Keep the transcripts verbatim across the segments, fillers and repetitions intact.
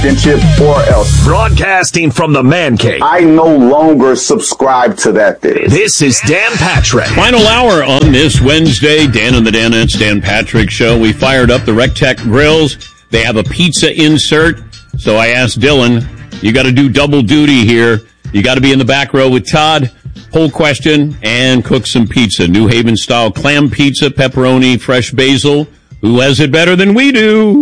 or else. Broadcasting from the Man Cave. I no longer subscribe to that thing. This is Dan Patrick. Final hour on this Wednesday. Dan and the Danettes, Dan Patrick Show. We fired up the Rectech grills. They have a pizza insert. So I asked Dylan, you got to do double duty here. You got to be in the back row with Todd. Poll question and cook some pizza. New Haven style clam pizza, pepperoni, fresh basil. Who has it better than we do?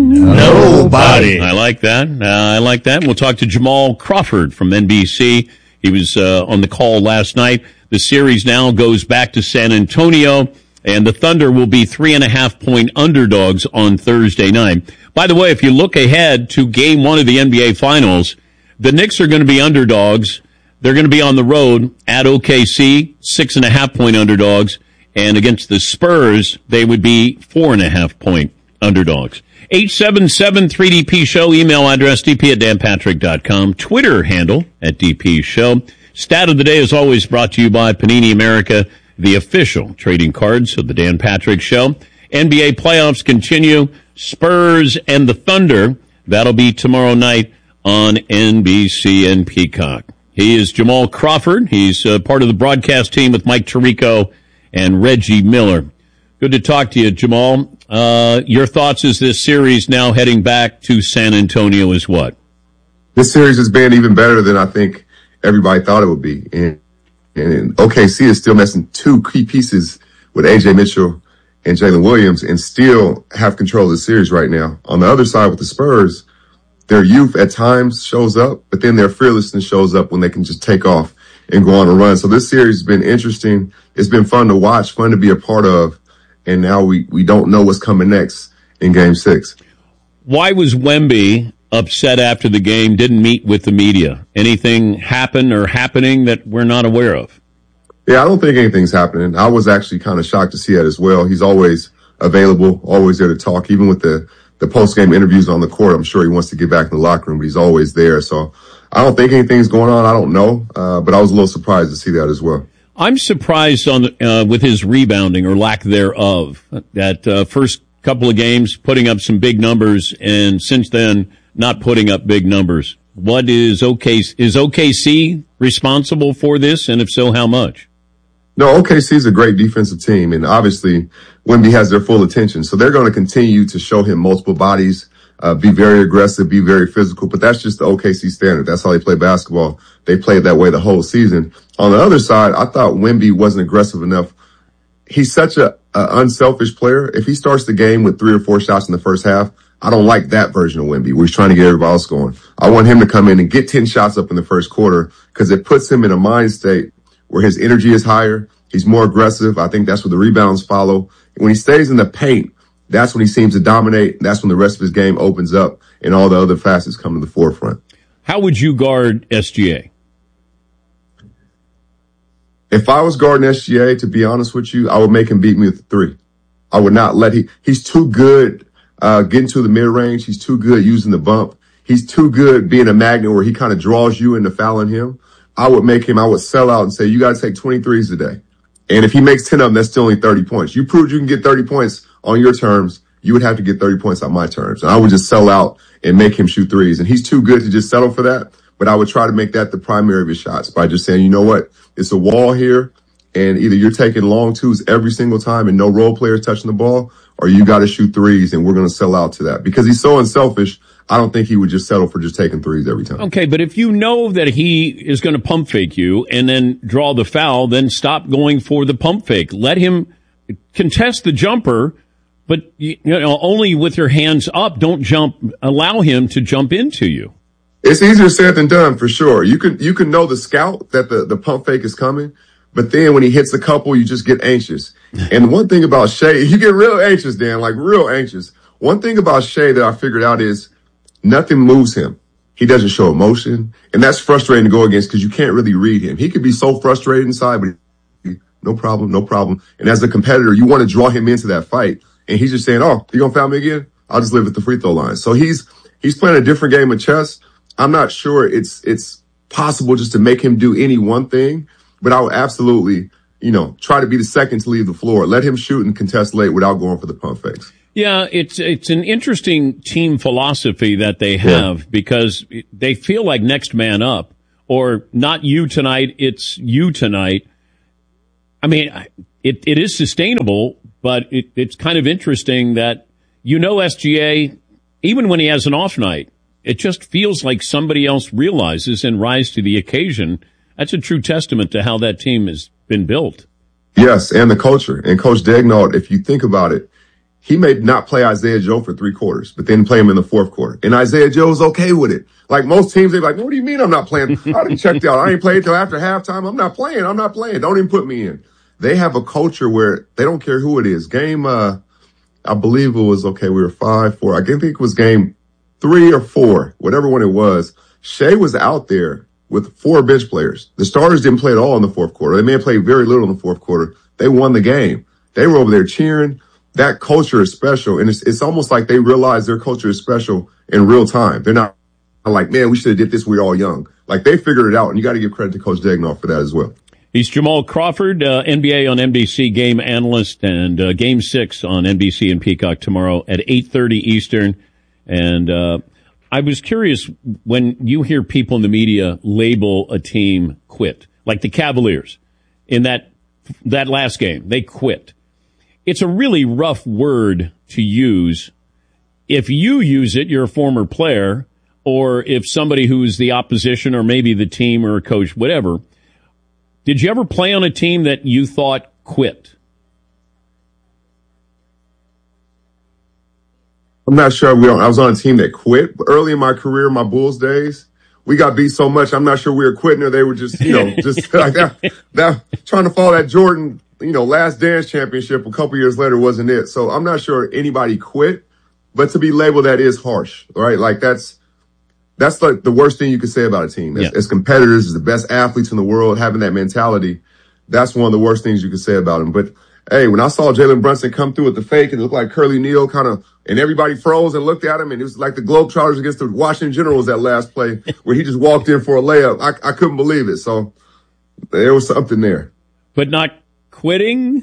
Nobody. I like that. Uh, I like that. We'll talk to Jamal Crawford from N B C. He was uh, on the call last night. The series now goes back to San Antonio, and the Thunder will be three and a half point underdogs on Thursday night. By the way, if you look ahead to game one of the N B A Finals, the Knicks are going to be underdogs. They're going to be on the road at O K C, six and a half point underdogs. And against the Spurs, they would be four and a half point underdogs. eight seven seven three D P Show, email address d p at dan patrick dot com, Twitter handle at D P Show. Stat of the day is always brought to you by Panini America, the official trading cards of the Dan Patrick Show. N B A playoffs continue. Spurs and the Thunder. That'll be tomorrow night on N B C and Peacock. He is Jamal Crawford. He's uh, part of the broadcast team with Mike Tirico and Reggie Miller. Good to talk to you, Jamal. Uh, your thoughts as this series now heading back to San Antonio is what? This series has been even better than I think everybody thought it would be. And, and O K C is still missing two key pieces with A J Mitchell and Jalen Williams and still have control of the series right now. On the other side with the Spurs, their youth at times shows up, but then their fearlessness shows up when they can just take off and go on a run. So this series has been interesting. It's been fun to watch, fun to be a part of. And now we, we don't know what's coming next in game six. Why was Wemby upset after the game, didn't meet with the media? Anything happen or happening that we're not aware of? Yeah, I don't think anything's happening. I was actually kind of shocked to see that as well. He's always available, always there to talk, even with the, the post-game interviews on the court. I'm sure he wants to get back in the locker room, but he's always there. So I don't think anything's going on. I don't know. Uh, but I was a little surprised to see that as well. I'm surprised on uh, with his rebounding or lack thereof. That uh, first couple of games, putting up some big numbers, and since then, not putting up big numbers. What is O K C? Is O K C responsible for this? And if so, how much? No, O K C is a great defensive team, and obviously Wemby has their full attention. So they're going to continue to show him multiple bodies, uh, be very aggressive, be very physical. But that's just the O K C standard. That's how they play basketball. They played that way the whole season. On the other side, I thought Wemby wasn't aggressive enough. He's such a, a unselfish player. If he starts the game with three or four shots in the first half, I don't like that version of Wemby where he's trying to get everybody else going. I want him to come in and get ten shots up in the first quarter because it puts him in a mind state where his energy is higher. He's more aggressive. I think that's where the rebounds follow. When he stays in the paint, that's when he seems to dominate. That's when the rest of his game opens up and all the other facets come to the forefront. How would you guard S G A? If I was guarding S G A, to be honest with you, I would make him beat me with the three. I would not let he, he's too good, uh, getting to the mid range. He's too good using the bump. He's too good being a magnet where he kind of draws you into fouling him. I would make him, I would sell out and say, you got to take twenty-threes today. And if he makes ten of them, that's still only thirty points. You proved you can get thirty points on your terms. You would have to get thirty points on my terms. And I would just sell out and make him shoot threes. And he's too good to just settle for that. But I would try to make that the primary of his shots by just saying, you know what? It's a wall here. And either you're taking long twos every single time and no role players touching the ball, or you got to shoot threes and we're going to sell out to that. Because he's so unselfish, I don't think he would just settle for just taking threes every time. Okay, but if you know that he is going to pump fake you and then draw the foul, then stop going for the pump fake. Let him contest the jumper, but you know, only with your hands up. Don't jump. Allow him to jump into you. It's easier said than done for sure. You can you can know the scout that the, the pump fake is coming, but then when he hits a couple, you just get anxious. And one thing about Shea, you get real anxious, Dan, like real anxious. One thing about Shea that I figured out is nothing moves him. He doesn't show emotion, and that's frustrating to go against because you can't really read him. He could be so frustrated inside, but he, no problem, no problem. And as a competitor, you want to draw him into that fight, and he's just saying, "Oh, you gonna foul me again? I'll just live at the free throw line." So he's he's playing a different game of chess. I'm not sure it's it's possible just to make him do any one thing, but I would absolutely, you know, try to be the second to leave the floor. Let him shoot and contest late without going for the pump fakes. Yeah, it's it's an interesting team philosophy that they have yeah. because they feel like next man up, or not you tonight, it's you tonight. I mean, it it is sustainable, but it, it's kind of interesting that, you know, S G A, even when he has an off night, it just feels like somebody else realizes and rise to the occasion. That's a true testament to how that team has been built. Yes, and the culture. And Coach Daigneault, if you think about it, he may not play Isaiah Joe for three quarters, but then play him in the fourth quarter. And Isaiah Joe is okay with it. Like most teams, they're like, what do you mean I'm not playing? I didn't check out. I ain't played till after halftime. I'm not playing. I'm not playing. Don't even put me in. They have a culture where they don't care who it is. Game, uh, I believe it was, okay, we were five, four. I think it was game three or four, whatever one it was. Shea was out there with four bench players. The starters didn't play at all in the fourth quarter. They may have played very little in the fourth quarter. They won the game. They were over there cheering. That culture is special. And it's, it's almost like they realize their culture is special in real time. They're not like, man, we should have did this when we were all young. Like, they figured it out, and you got to give credit to Coach Daigneault for that as well. He's Jamal Crawford, uh, N B A on N B C game analyst, and uh, Game six on N B C and Peacock tomorrow at eight thirty Eastern. And uh, I was curious, when you hear people in the media label a team quit, like the Cavaliers in that that last game, they quit. It's a really rough word to use. If you use it, you're a former player, or if somebody who's the opposition or maybe the team or a coach, whatever. Did you ever play on a team that you thought quit? I'm not sure. We I was on a team that quit. But early in my career, my Bulls days, we got beat so much, I'm not sure we were quitting or they were just, you know, just like that, that, trying to follow that Jordan, you know, last dance championship a couple years later wasn't it. So I'm not sure anybody quit, but to be labeled that is harsh, right? Like that's, That's like the worst thing you could say about a team. As, yeah. as competitors, as the best athletes in the world, having that mentality, that's one of the worst things you could say about them. But hey, when I saw Jalen Brunson come through with the fake and it looked like Curly Neal kind of, and everybody froze and looked at him, and it was like the Globetrotters against the Washington Generals that last play where he just walked in for a layup. I, I couldn't believe it. So there was something there. But not quitting?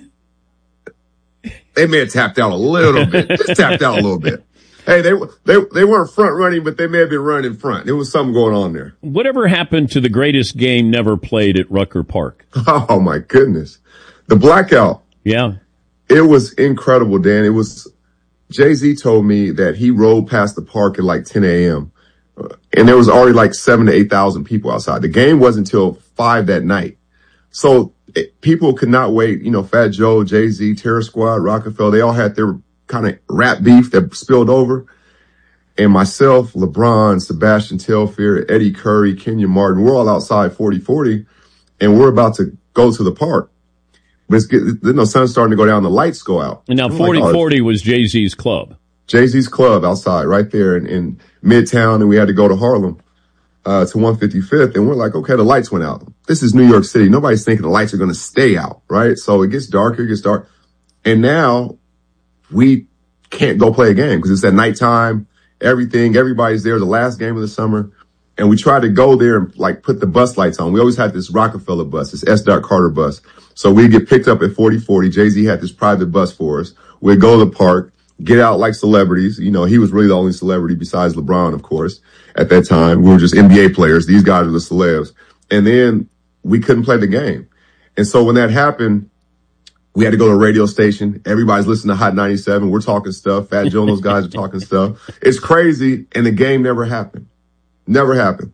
They may have tapped out a little bit. Just tapped out a little bit. Hey, they they they weren't front running, but they may have been running in front. There was something going on there. Whatever happened to the greatest game never played at Rucker Park? Oh, my goodness. The blackout. Yeah. It was incredible, Dan. It was, Jay-Z told me that he rode past the park at like ten a.m. Uh, and there was already like seven to eight thousand people outside. The game wasn't until five that night. So it, people could not wait. You know, Fat Joe, Jay-Z, Terror Squad, Rockefeller, they all had their kind of rap beef that spilled over. And myself, LeBron, Sebastian Telfair, Eddie Curry, Kenyon Martin, we're all outside forty forty, and we're about to go to the park. But it's good, you know, sun's starting to go down, the lights go out. And now forty forty like, oh, was Jay-Z's club. Jay-Z's club outside, right there in, in Midtown, and we had to go to Harlem uh, to one fifty-fifth, and we're like, okay, the lights went out. This is New York City. Nobody's thinking the lights are going to stay out, right? So it gets darker, it gets dark. And now we can't go play a game because it's at nighttime, everything, everybody's there, the last game of the summer. And we tried to go there and like put the bus lights on. We always had this Rockefeller bus, this S. Carter bus. So we'd get picked up at forty forty. Jay-Z had this private bus for us. We'd go to the park, get out like celebrities. You know, he was really the only celebrity besides LeBron, of course, at that time. We were just N B A players. These guys are the celebs. And then we couldn't play the game. And so when that happened, we had to go to a radio station. Everybody's listening to Hot ninety-seven. We're talking stuff. Fat Joe and those guys are talking stuff. It's crazy. And the game never happened. Never happened.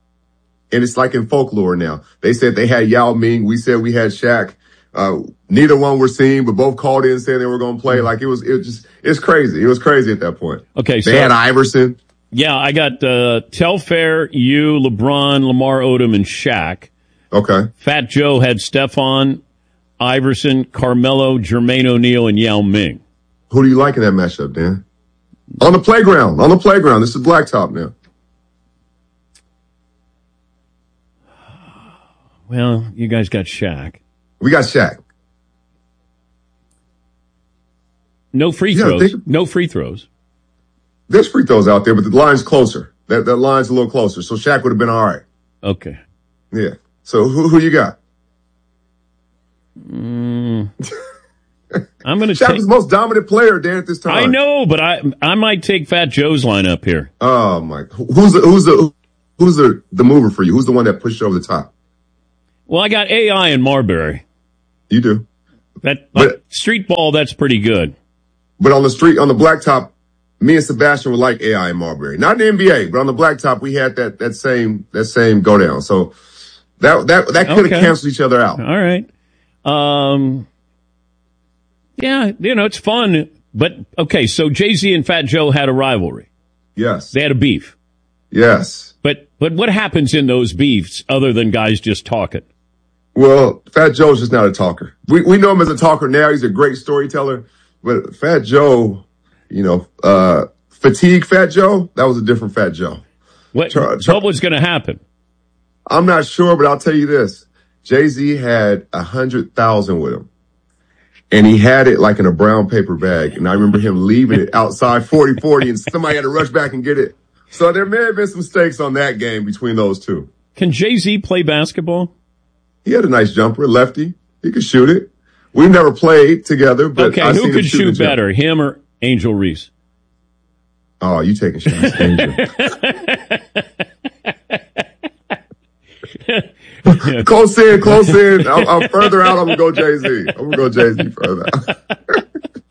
And it's like in folklore now. They said they had Yao Ming. We said we had Shaq. Uh, neither one were seen, but both called in saying they were going to play. Like it was, it was just, it's crazy. It was crazy at that point. Okay. So they had Iverson. Yeah. I got, uh, Telfair, you, LeBron, Lamar Odom, and Shaq. Okay. Fat Joe had Stephon, Iverson, Carmelo, Jermaine O'Neal, and Yao Ming. Who do you like in that matchup, Dan? On the playground. On the playground. This is blacktop now. Well, you guys got Shaq. We got Shaq. No free yeah, throws. they, no free throws. There's free throws out there, but the line's closer. That that line's a little closer. So Shaq would have been all right. Okay. Yeah. So who who you got? Mm. I'm going to Shaq take. was the most dominant player, Dan, at this time. I know, but I I might take Fat Joe's lineup here. Oh my! Who's the who's the who's the the mover for you? Who's the one that pushed you over the top? Well, I got A I and Marbury. You do. That But- like, street ball, that's pretty good. But on the street, on the blacktop, me and Sebastian were like A I and Marbury. Not in the N B A, but on the blacktop, we had that that same that same go down. So that that that could have Okay. canceled each other out. All right. Um. Yeah, you know, it's fun. But, okay, so Jay-Z and Fat Joe had a rivalry. Yes. They had a beef. Yes. But but what happens in those beefs other than guys just talking? Well, Fat Joe's just not a talker. We we know him as a talker now. He's a great storyteller. But Fat Joe, you know, uh, fatigue Fat Joe, that was a different Fat Joe. What, Char- Char- what was going to happen? I'm not sure, but I'll tell you this. Jay-Z had a hundred thousand with him. And he had it like in a brown paper bag. And I remember him leaving it outside forty forty and somebody had to rush back and get it. So there may have been some stakes on that game between those two. Can Jay-Z play basketball? He had a nice jumper, lefty. He could shoot it. We've never played together, but Okay, I've who seen him could shoot shoot the jump. better, him or Angel Reese? Oh, you taking shots, Angel. Close in, close in. I'm, I'm further out. I'm gonna go Jay-Z. I'm gonna go Jay-Z further out.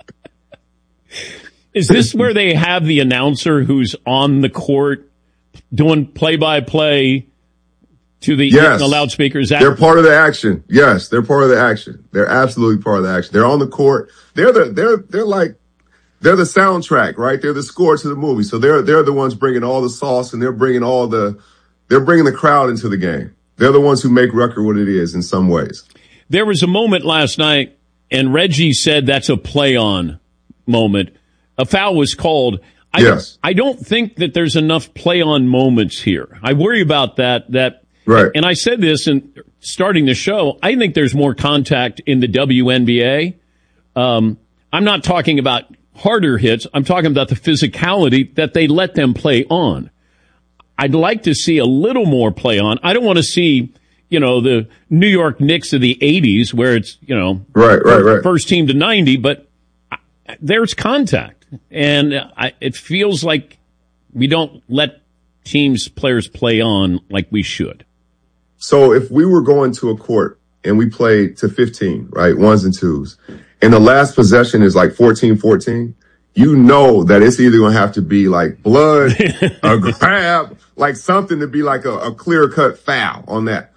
Is this where they have the announcer who's on the court doing play-by-play to the, Yes. the loudspeaker? Is that They're part of the action. Yes, they're part of the action. They're absolutely part of the action. They're on the court. They're the they're they're like they're the soundtrack, right? They're the score to the movie. So they're they're the ones bringing all the sauce and they're bringing all the they're bringing the crowd into the game. They're the ones who make Rucker what it is in some ways. There was a moment last night, and Reggie said that's a play-on moment. A foul was called. I, Yes. I don't think that there's enough play-on moments here. I worry about that. That Right. And I said this in starting the show. I think there's more contact in the W N B A. Um, I'm not talking about harder hits. I'm talking about the physicality that they let them play on. I'd like to see a little more play on. I don't want to see, you know, the New York Knicks of the eighties where it's, you know, Right, right, right. first team to ninety, but there's contact. And I, it feels like we don't let teams, players play on like we should. So if we were going to a court and we played to fifteen, right, ones and twos, and the last possession is like fourteen fourteen, you know that it's either going to have to be like blood, a grab, like something to be like a, a clear-cut foul on that.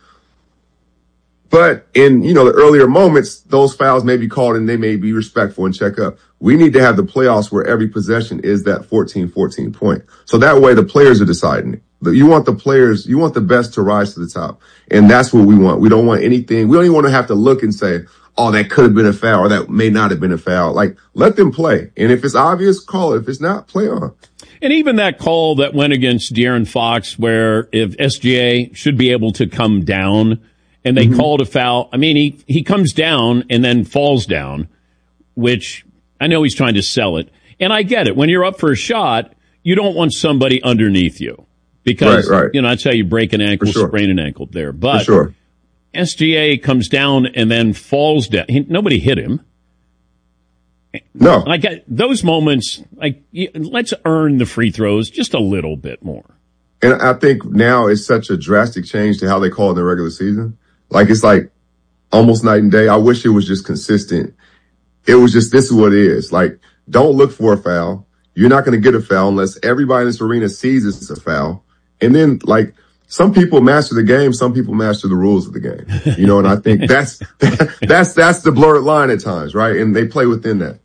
But in, you know, the earlier moments, those fouls may be called and they may be respectful and check up. We need to have the playoffs where every possession is that fourteen fourteen point. So that way the players are deciding it. You want the players, you want the best to rise to the top. And that's what we want. We don't want anything. We don't even want to have to look and say, oh, that could have been a foul or that may not have been a foul. Like, let them play. And if it's obvious, call it. If it's not, play on. And even that call that went against De'Aaron Fox, where if S G A should be able to come down, and they mm-hmm. called a foul. I mean, he, he comes down and then falls down, which I know he's trying to sell it. And I get it. When you're up for a shot, you don't want somebody underneath you because, right, right. you know, that's how you break an ankle, sure. sprain an ankle there. But for sure. S G A comes down and then falls down. He, nobody hit him. No. Like those moments, like let's earn the free throws just a little bit more. And I think now it's such a drastic change to how they call it in the regular season. Like, it's like almost night and day. I wish it was just consistent. It was just, this is what it is. Like, don't look for a foul. You're not going to get a foul unless everybody in this arena sees it's a foul. And then, like, some people master the game. Some people master the rules of the game. You know, and I think that's, that's, that's the blurred line at times, right? And they play within that.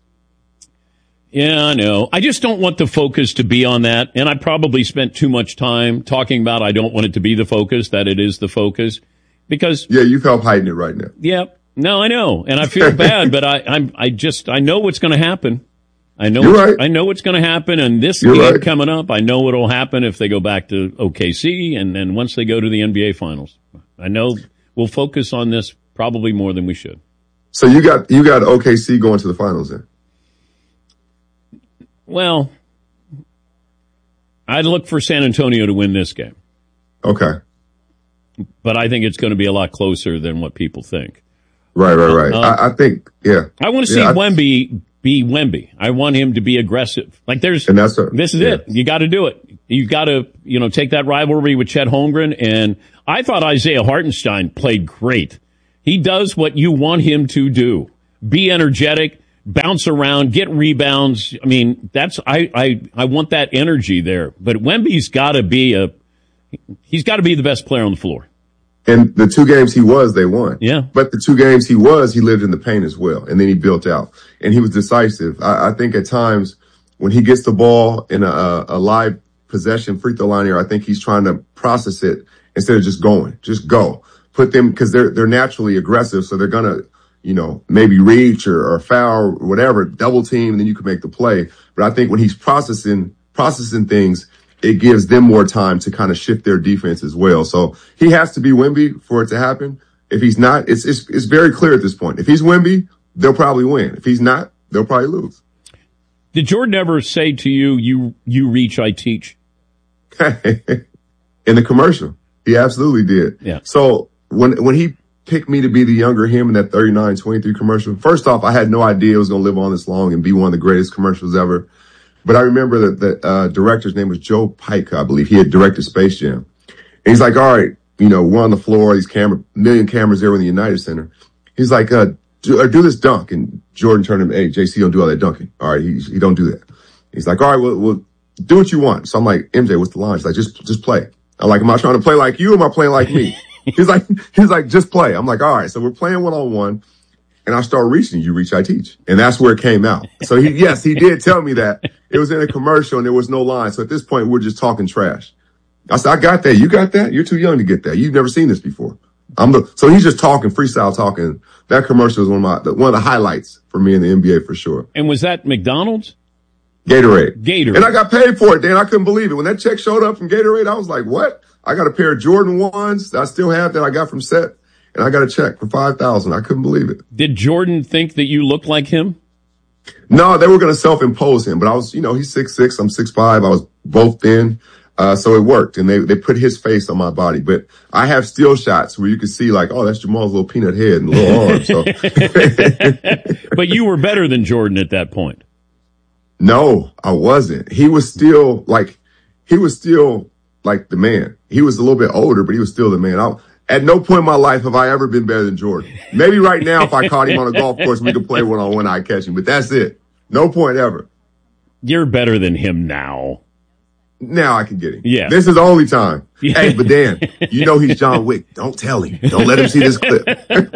Yeah, I know. I just don't want the focus to be on that. And I probably spent too much time talking about I don't want it to be the focus, that it is the focus. Because yeah, you've helped hiding it right now. Yeah, no, I know, and I feel bad, but I, I'm, I just, I know what's going to happen. I know, You're what's, right. I know what's going to happen, and this You're game right. coming up, I know what'll happen if they go back to O K C, and then once they go to the N B A Finals, I know we'll focus on this probably more than we should. So you got you got O K C going to the finals then? Well, I'd look for San Antonio to win this game. Okay. But I think it's going to be a lot closer than what people think. Right, right, right. Uh, I, I think, yeah. I want to see yeah, I, Wemby be Wemby. I want him to be aggressive. Like there's, and that's a, this is yeah. it. You got to do it. You got to, you know, take that rivalry with Chet Holmgren. And I thought Isaiah Hartenstein played great. He does what you want him to do. Be energetic, bounce around, get rebounds. I mean, that's, I, I, I want that energy there. But Wemby's got to be a, he's got to be the best player on the floor. And the two games he was, they won. Yeah. But the two games he was, he lived in the paint as well. And then he built out. And he was decisive. I, I think at times when he gets the ball in a, a live possession free throw line here, I think he's trying to process it instead of just going. Just go. Put them, because they're they're naturally aggressive, so they're gonna, you know, maybe reach or, or foul or whatever, double team, and then you can make the play. But I think when he's processing processing things, it gives them more time to kind of shift their defense as well. So he has to be Wemby for it to happen. If he's not, it's it's it's very clear at this point. If he's Wemby, they'll probably win. If he's not, they'll probably lose. Did Jordan ever say to you, "You you reach, I teach"? In the commercial, he absolutely did. Yeah. So when when he picked me to be the younger him in that thirty-nine twenty-three commercial, first off, I had no idea it was going to live on this long and be one of the greatest commercials ever. But I remember that the uh, director's name was Joe Pike, I believe. He had directed Space Jam. And he's like, all right, you know, we're on the floor, these camera, million cameras there in the United Center. He's like, uh, do, uh, do this dunk. And Jordan turned to him, hey, J C, don't do all that dunking. All right, he, he don't do that. He's like, all right, well, well, do what you want. So I'm like, M J, what's the line? He's like, just, just play. I'm like, am I trying to play like you or am I playing like me? He's like, he's like, just play. I'm like, all right. So we're playing one on one and I start reaching, you reach, I teach. And that's where it came out. So he, yes, he did tell me that it was in a commercial and there was no line. So at this point, we're just talking trash. I said, I got that. You got that? You're too young to get that. You've never seen this before. I'm the, so he's just talking, freestyle talking. That commercial is one of my, one of the highlights for me in the N B A for sure. And was that McDonald's? Gatorade. Gatorade. And I got paid for it, Dan. I couldn't believe it. When that check showed up from Gatorade, I was like, what? I got a pair of Jordan ones that I still have that I got from Set, and I got a check for five thousand dollars. I couldn't believe it. Did Jordan think that you looked like him? No, they were going to self-impose him, but I was, you know, he's six six, I'm six five. I was both thin. Uh, so it worked, and they, they put his face on my body. But I have still shots where you can see like, oh, that's Jamal's little peanut head and little arms. So. But you were better than Jordan at that point. No, I wasn't. He was still like, he was still like the man. He was a little bit older, but he was still the man. I, at no point in my life have I ever been better than Jordan. Maybe right now, if I caught him on a golf course, we could play one on one, I'd catch him. But that's it. No point ever. You're better than him now. Now I can get him. Yeah. This is the only time. Yeah. Hey, but Dan, you know he's John Wick. Don't tell him. Don't let him see this clip.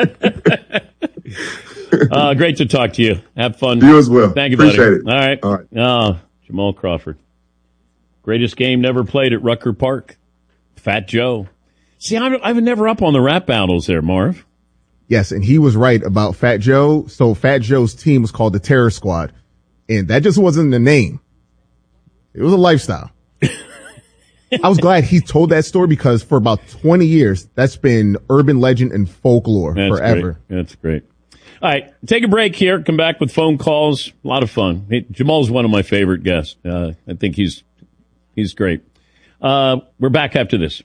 uh, great to talk to you. Have fun. You as well. Thank you, Appreciate buddy. it. All right. All right. Uh, Jamal Crawford. Greatest game never played at Rucker Park. Fat Joe. See, I'm, I'm never up on the rap battles there, Marv. Yes, and he was right about Fat Joe. So Fat Joe's team was called the Terror Squad. And that just wasn't the name. It was a lifestyle. I was glad he told that story because for about twenty years, that's been urban legend and folklore That's forever. Great. That's great. All right, take a break here. Come back with phone calls. A lot of fun. Hey, Jamal's one of my favorite guests. Uh, I think he's he's great. Uh, we're back after this.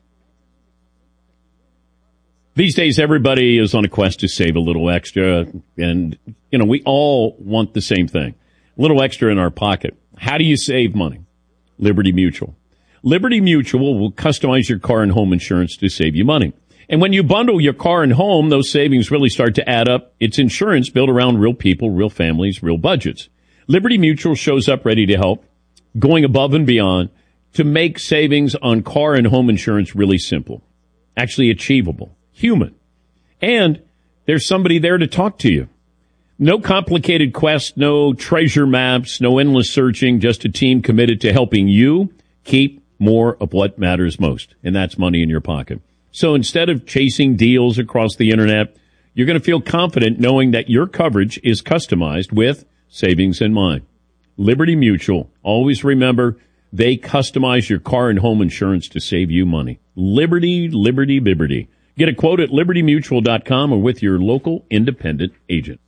These days, everybody is on a quest to save a little extra, and you know we all want the same thing: a little extra in our pocket. How do you save money? Liberty Mutual. Liberty Mutual will customize your car and home insurance to save you money. And when you bundle your car and home, those savings really start to add up. It's insurance built around real people, real families, real budgets. Liberty Mutual shows up ready to help, going above and beyond to make savings on car and home insurance really simple, actually achievable, human. And there's somebody there to talk to you. No complicated quest, no treasure maps, no endless searching, just a team committed to helping you keep more of what matters most, and that's money in your pocket. So instead of chasing deals across the internet, you're going to feel confident knowing that your coverage is customized with savings in mind. Liberty Mutual. Always remember, they customize your car and home insurance to save you money. Liberty, Liberty, Liberty. Get a quote at liberty mutual dot com or with your local independent agent.